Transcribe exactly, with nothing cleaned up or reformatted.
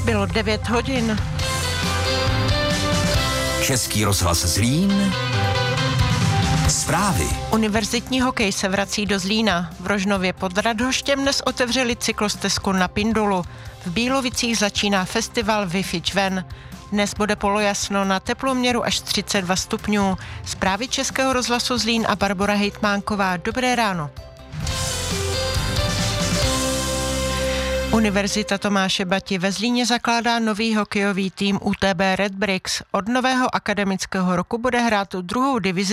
Bylo devět hodin. Český rozhlas Zlín. Zprávy. Univerzitní hokej se vrací do Zlína. V Rožnově pod Radhoštěm dnes otevřeli cyklostezku na Pindulu. V Bílovicích začíná festival Wi-Fi ven. Dnes bude polojasno, na teploměru až třicet dva stupňů. Zprávy Českého rozhlasu Zlín a Barbora Hejtmánková. Dobré ráno. Univerzita Tomáše Bati ve Zlíně zakládá nový hokejový tým U T B Red Bricks. Od nového akademického roku bude hrát druhou divizi